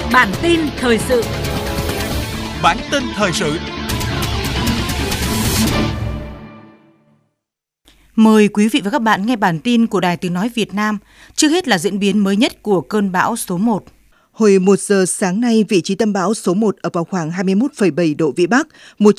Bản tin thời sự. Bản tin thời sự. Mời quý vị và các bạn nghe bản tin của Đài Tiếng nói Việt Nam. Trước hết là diễn biến mới nhất của cơn bão số 1. Hồi 1 giờ sáng nay, vị trí tâm bão số 1 ở vào khoảng 21,7 độ Vĩ Bắc,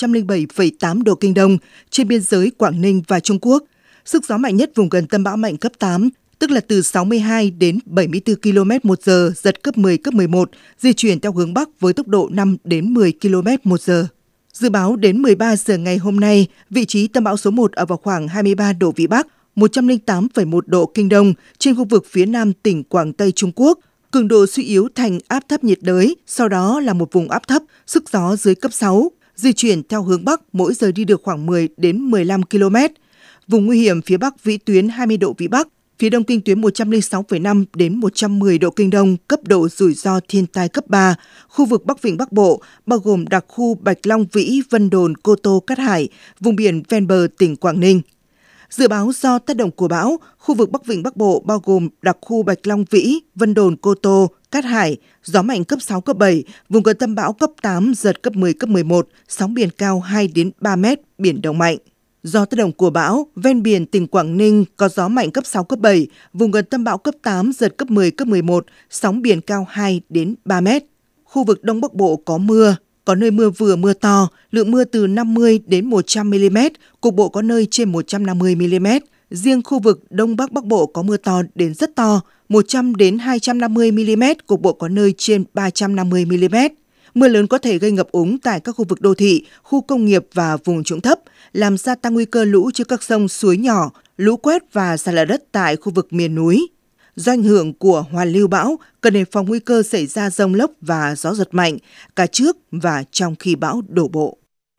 107,8 độ Kinh Đông, trên biên giới Quảng Ninh và Trung Quốc. Sức gió mạnh nhất vùng gần tâm bão mạnh cấp 8, tức là từ 62 đến 74 km/h, giật cấp 10, cấp 11, di chuyển theo hướng Bắc với tốc độ 5 đến 10 km/h. Dự báo đến 13 giờ ngày hôm nay, vị trí tâm bão số 1 ở vào khoảng 23 độ Vĩ Bắc, 108,1 độ Kinh Đông, trên khu vực phía nam tỉnh Quảng Tây Trung Quốc. Cường độ suy yếu thành áp thấp nhiệt đới, sau đó là một vùng áp thấp, sức gió dưới cấp 6, di chuyển theo hướng Bắc, mỗi giờ đi được khoảng 10 đến 15 km. Vùng nguy hiểm phía Bắc vĩ tuyến 20 độ Vĩ Bắc, phía Đông kinh tuyến 106,5 đến 110 độ Kinh Đông, cấp độ rủi ro thiên tai cấp 3. Khu vực Bắc Vịnh Bắc Bộ, bao gồm đặc khu Bạch Long Vĩ, Vân Đồn, Cô Tô, Cát Hải, vùng biển ven bờ tỉnh Quảng Ninh. Dự báo do tác động của bão, khu vực Bắc Vịnh Bắc Bộ bao gồm đặc khu Bạch Long Vĩ, Vân Đồn, Cô Tô, Cát Hải, gió mạnh cấp 6, cấp 7, vùng gần tâm bão cấp 8, giật cấp 10, cấp 11, sóng biển cao 2 đến 3 mét, biển động mạnh. Do tác động của bão, ven biển tỉnh Quảng Ninh có gió mạnh cấp 6, cấp 7, vùng gần tâm bão cấp 8, giật cấp 10, cấp 11, sóng biển cao 2 đến 3 mét. Khu vực Đông Bắc Bộ có mưa, có nơi mưa vừa mưa to, lượng mưa từ 50 đến 100 mm, cục bộ có nơi trên 150 mm. Riêng khu vực Đông Bắc Bắc Bộ có mưa to đến rất to, 100 đến 250 mm, cục bộ có nơi trên 350 mm. Mưa lớn có thể gây ngập úng tại các khu vực đô thị, khu công nghiệp và vùng trũng thấp, làm gia tăng nguy cơ lũ trên các sông suối nhỏ, lũ quét và sạt lở đất tại khu vực miền núi. Do ảnh hưởng của hoàn lưu bão, cần đề phòng nguy cơ xảy ra dông lốc và gió giật mạnh cả trước và trong khi bão đổ bộ.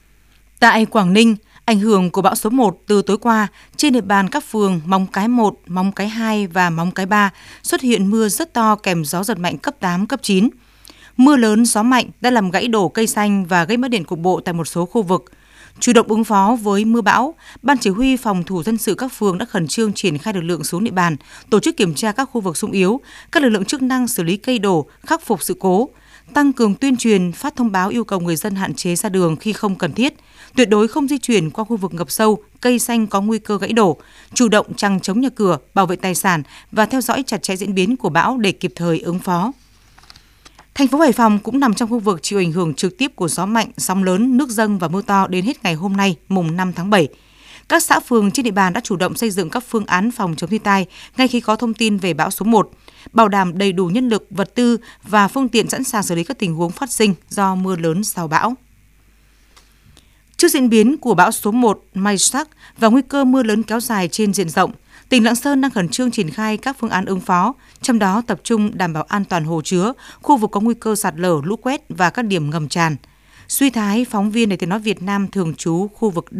Tại Quảng Ninh, ảnh hưởng của bão số 1 từ tối qua, trên địa bàn các phường Móng Cái 1, Móng Cái 2 và Móng Cái 3 xuất hiện mưa rất to kèm gió giật mạnh cấp 8, cấp 9. Mưa lớn, gió mạnh đã làm gãy đổ cây xanh và gây mất điện cục bộ tại một số khu vực. Chủ động ứng phó với mưa bão, Ban Chỉ huy Phòng thủ dân sự các phường đã khẩn trương triển khai lực lượng xuống địa bàn, tổ chức kiểm tra các khu vực xung yếu, các lực lượng chức năng xử lý cây đổ, khắc phục sự cố, tăng cường tuyên truyền, phát thông báo yêu cầu người dân hạn chế ra đường khi không cần thiết, tuyệt đối không di chuyển qua khu vực ngập sâu, cây xanh có nguy cơ gãy đổ, chủ động chằng chống nhà cửa, bảo vệ tài sản và theo dõi chặt chẽ diễn biến của bão để kịp thời ứng phó. Thành phố Hải Phòng cũng nằm trong khu vực chịu ảnh hưởng trực tiếp của gió mạnh, sóng lớn, nước dâng và mưa to đến hết ngày hôm nay, mùng 5 tháng 7. Các xã phường trên địa bàn đã chủ động xây dựng các phương án phòng chống thiên tai ngay khi có thông tin về bão số 1, bảo đảm đầy đủ nhân lực, vật tư và phương tiện sẵn sàng xử lý các tình huống phát sinh do mưa lớn sau bão. Trước diễn biến của bão số 1 Mai-sắc và nguy cơ mưa lớn kéo dài trên diện rộng, tỉnh Lạng Sơn đang khẩn trương triển khai các phương án ứng phó, trong đó tập trung đảm bảo an toàn hồ chứa, khu vực có nguy cơ sạt lở, lũ quét và các điểm ngầm tràn. Duy Thái, phóng viên Đài Tiếng nói Việt Nam thường trú khu vực